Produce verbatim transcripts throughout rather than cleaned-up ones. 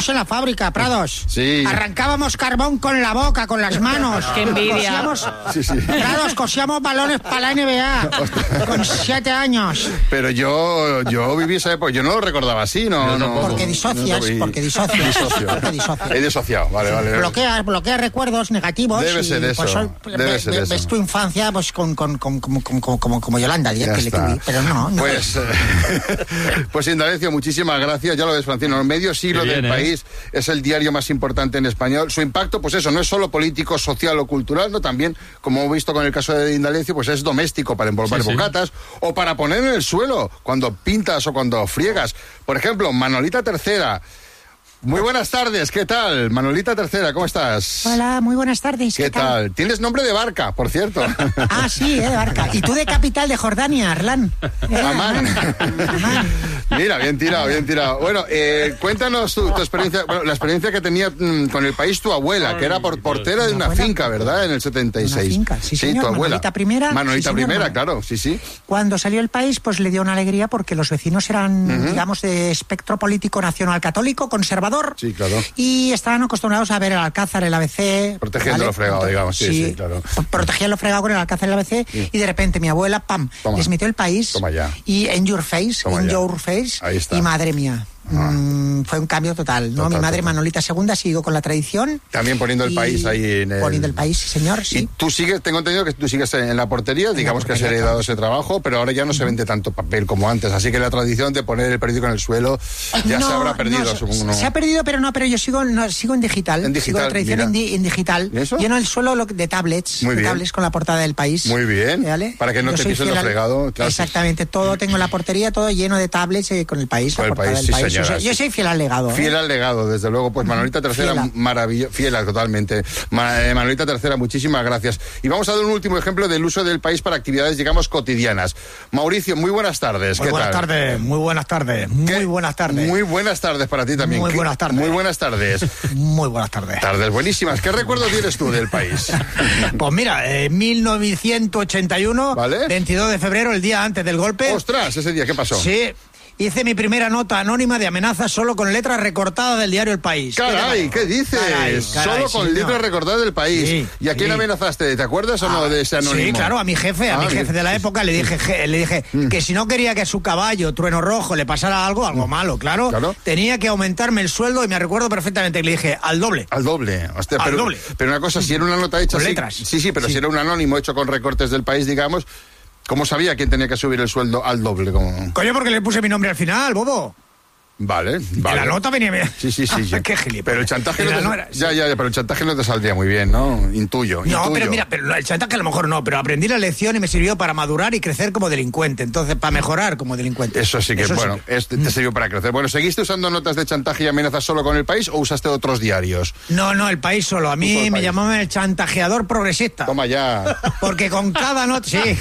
Estábamos en la fábrica, Prados. Sí. Arrancábamos carbón con la boca, con las manos. ¡Qué envidia! Cosíamos, Sí, sí. Prados, cosíamos balones para la N B A. Con siete años. Pero yo, yo viví esa época, yo no lo recordaba así, ¿no? no Porque disocias, no, no, porque disocias. Disocio. Porque disocias. He disociado, vale, vale. vale. Bloqueas, bloqueas recuerdos negativos. Debe y, ser eso, pues, son- debe ve- ser ve- eso. Ves tu infancia pues con, con, con, como, como, como, como Yolanda Díaz, Ya que le está. tuve, pero no, no. Pues, eh, pues Indalecio, muchísimas gracias. Ya lo ves, Francino, el medio siglo Qué bien, del ¿eh? país es el diario más importante en español. Su impacto, pues eso, no es solo político, social o cultural, no, también, como hemos visto con el caso de Indalecio, pues es doméstico para envolver Sí, sí. bocatas o para poner en el suelo cuando pintas o cuando friegas. Por ejemplo, Manolita Tercera. Muy buenas tardes, ¿qué tal? Manolita Tercera, ¿cómo estás? Hola, muy buenas tardes. ¿Qué tal? Tienes nombre de barca, por cierto. Ah, sí, eh, de Barca. Y tú de capital de Jordania, Arlán. Eh, Amán. Amán. Mira, bien tirado, bien tirado. Bueno, eh, cuéntanos tu, tu experiencia, bueno, la experiencia que tenía mm, con el país tu abuela, que era por, portera de una abuela. finca, ¿verdad? En el setenta y seis. Una finca, sí, señor, tu abuela. Manolita Primera. Manolita Sí, señor, Primera, Manol- claro, sí, sí. Cuando salió el país, pues le dio una alegría porque los vecinos eran, digamos, de espectro político nacional católico, conservador. Sí, claro. Y estaban acostumbrados a ver el Alcázar, el A B C. Protegiendo lo fregado, digamos, sí, sí, claro. p- Protegían lo fregado con el Alcázar, el A B C. Y de repente mi abuela, pam, Toma. les metió el país. Toma ya. Y en your face, Toma in ya. your face. Ahí está. Y madre mía. mm, fue un cambio total, ¿no? Total, Mi madre total. Manolita segunda siguió con la tradición. También poniendo el y- país ahí en el... Poniendo el país, sí, señor, Y sí. tú sigues, tengo entendido que tú sigues en la portería, digamos que has portería, heredado claro. ese trabajo, pero ahora ya no se vende tanto papel como antes, así que la tradición de poner el periódico en el suelo ya No, se habrá perdido, no, se- supongo. ¿no? Se ha perdido, pero no, pero yo sigo, no, sigo en digital. En Sigo digital, la tradición mira. en, di- en digital. ¿Y eso? Lleno el suelo lo- de tablets. Muy de bien. tablets con la portada del país. Muy bien. ¿Vale? Para que no Yo te soy pisen fiel lo al- fregado, claro. Exactamente. Todo tengo en la portería, todo lleno de tablets eh, con el país. Con la el portada país, del sí, país. Yo señora, soy, yo sí. soy fiel al legado. ¿eh? Fiel al legado, desde luego. Pues Manolita Tercera, Fiela. maravillosa. Fiela, totalmente. Ma- eh, Manolita Tercera, muchísimas gracias. Y vamos a dar un último ejemplo del uso del país para actividades, digamos, cotidianas. Mauricio, muy buenas tardes. Muy ¿Qué buenas tal? tardes, muy buenas tardes, muy ¿Qué? buenas tardes. Muy buenas tardes para ti también. Muy ¿Qué? buenas tardes. Muy buenas tardes. Muy buenas tardes. Tardes buenísimas. ¿Qué recuerdo tienes tú del país? Pues mira, en mil novecientos ochenta y uno, ¿Vale? veintidós de febrero, el día antes del golpe. Ostras, ese día, ¿qué pasó? Sí, hice mi primera nota anónima de amenaza solo con letras recortadas del diario El País. Caray, ¿qué dices? Caray, caray, Solo con sí, letras no. recordadas del país. Sí, ¿Y a quién sí. amenazaste? ¿Te acuerdas o no de ese anónimo? Sí, claro, a mi jefe, a Ah, mi bien. jefe de la época le dije, je- le dije que si no quería que a su caballo, Trueno Rojo, le pasara algo, algo malo, claro, Claro. tenía que aumentarme el sueldo y me recuerdo perfectamente que le dije al doble. Al doble. Hostia, Al pero, doble. pero una cosa, si era una nota hecha Con así- letras. Sí, sí, pero Sí. si era un anónimo hecho con recortes del país, digamos, ¿cómo sabía quién tenía que subir el sueldo al doble? Como... Coño, porque le puse mi nombre al final, bobo. Vale, vale. En la nota venía... Sí, sí, sí. sí. Qué gilipollas. Pero el chantaje En no la te... no era- Ya, ya, ya, pero el chantaje no te saldría muy bien, ¿no? Intuyo, No, intuyo. pero mira, pero el chantaje a lo mejor no, pero aprendí la lección y me sirvió para madurar y crecer como delincuente. Entonces, para mejorar como delincuente. Eso sí que, Eso sí bueno, que- es- te sirvió para crecer. Bueno, ¿seguiste usando notas de chantaje y amenazas solo con el país o usaste otros diarios? No, no, el país solo. A Uso mí el me país. llamaban el chantajeador progresista. Toma ya. Porque con cada nota... Sí.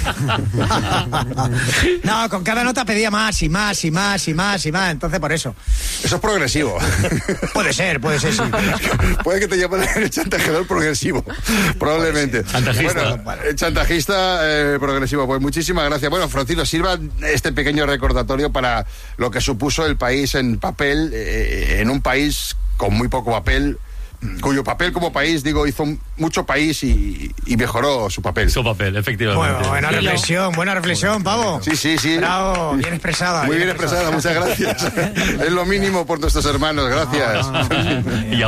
No, con cada nota pedía más y más y más y más y más. Entonces, por eso. Eso es progresivo. Puede ser, puede ser, sí. Puede que te llamen el chantajeador progresivo, probablemente. Chantajista. Bueno, el chantajista eh, progresivo. Pues muchísimas gracias. Bueno, Francino, sirva este pequeño recordatorio para lo que supuso el país en papel, eh, en un país con muy poco papel, cuyo papel como país, digo, hizo mucho país y, y mejoró su papel. Su papel, efectivamente. Bueno, buena Sí. reflexión, buena reflexión, pavo. Sí, sí, sí. Bravo, bien expresada. Muy bien expresada, muchas gracias. Es lo mínimo por nuestros hermanos, gracias. Y